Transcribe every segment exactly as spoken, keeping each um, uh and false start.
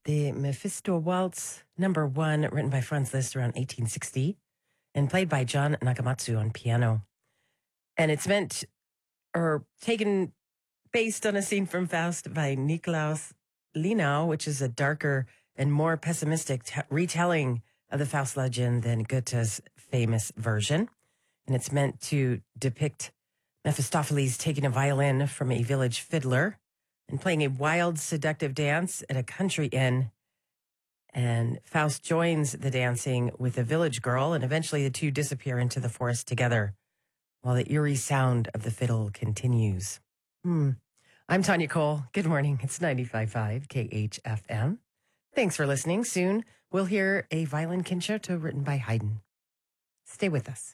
the Mephisto Waltz, number one, written by Franz Liszt around eighteen sixty and played by John Nakamatsu on piano. And it's meant, or taken, based on a scene from Faust by Nikolaus Linau, which is a darker and more pessimistic t- retelling of the Faust legend than Goethe's famous version. And it's meant to depict Mephistopheles taking a violin from a village fiddler and playing a wild, seductive dance at a country inn. And Faust joins the dancing with a village girl, and eventually the two disappear into the forest together while the eerie sound of the fiddle continues. Hmm. I'm Tanya Cole. Good morning. It's ninety-five point five K H F M. Thanks for listening. Soon we'll hear a violin concerto written by Haydn. Stay with us.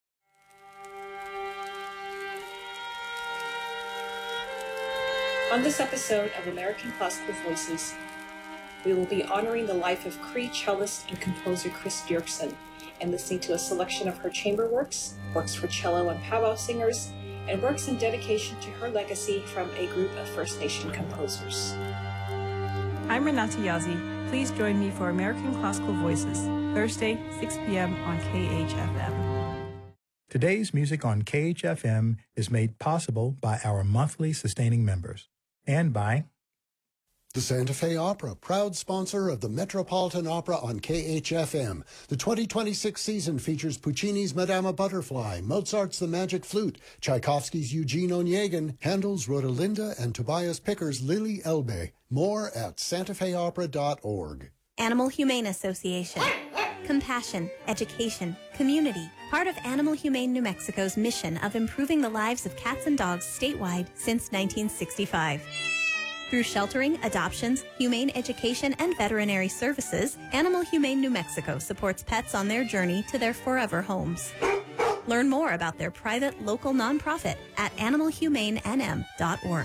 On this episode of American Classical Voices, we will be honoring the life of Cree cellist and composer Chris Bjorkson and listening to a selection of her chamber works, works for cello and powwow singers, and works in dedication to her legacy from a group of First Nation composers. I'm Renata Yazzie. Please join me for American Classical Voices, Thursday, six p.m. on K H F M. Today's music on K H F M is made possible by our monthly sustaining members and by the Santa Fe Opera, proud sponsor of the Metropolitan Opera on K H F M. The twenty twenty-six season features Puccini's Madama Butterfly, Mozart's The Magic Flute, Tchaikovsky's Eugene Onegin, Handel's Rodelinda, and Tobias Picker's Lily Elbe. More at santa fe opera dot org. Animal Humane Association. Compassion, education, community. Part of Animal Humane New Mexico's mission of improving the lives of cats and dogs statewide since nineteen sixty-five. Through sheltering, adoptions, humane education, and veterinary services, Animal Humane New Mexico supports pets on their journey to their forever homes. Learn more about their private local nonprofit at animal humane n m dot org.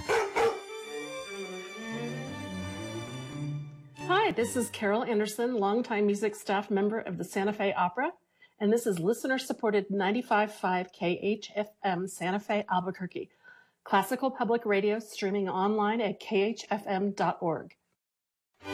Hi, this is Carol Anderson, longtime music staff member of the Santa Fe Opera, and this is listener-supported ninety-five point five K H F M Santa Fe, Albuquerque, classical public radio streaming online at k h f m dot org.